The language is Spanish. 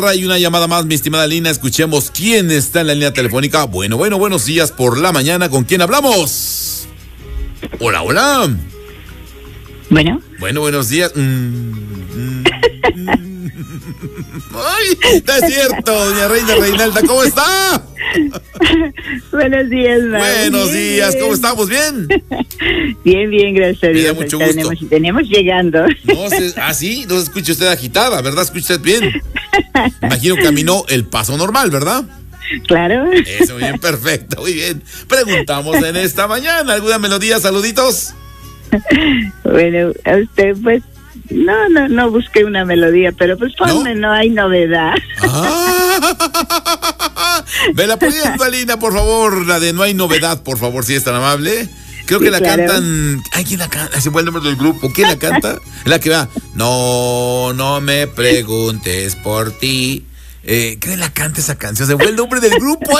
Hay una llamada más, mi estimada Lina. Escuchemos quién está en la línea telefónica. Bueno, buenos días por la mañana. ¿Con quién hablamos? Hola, hola. Bueno, buenos días. Ay, no es cierto, doña Reina Reinalda, ¿cómo está? Buenos días, Mau. Buenos días, ¿cómo estamos? ¿Bien? Bien, gracias a Me da Dios. mucho gusto. Tenemos llegando. Sí, no se escucha usted agitada, ¿verdad? ¿Escucha usted bien? Imagino caminó el paso normal, ¿verdad? Claro. Eso, bien, perfecto, muy bien. Preguntamos en esta mañana, ¿alguna melodía, saluditos? Bueno, a usted pues, no busqué una melodía, pero pues ponme, no hay novedad. Me la poniendo, Lina, por favor, la de No hay novedad, por favor, si es tan amable. Creo que Sí, la claro. cantan. Ay, ¿quién la canta? Se fue el nombre del grupo. ¿Quién la canta? La que va. No me preguntes por ti. ¿Quién la canta esa canción? Se fue el nombre del grupo.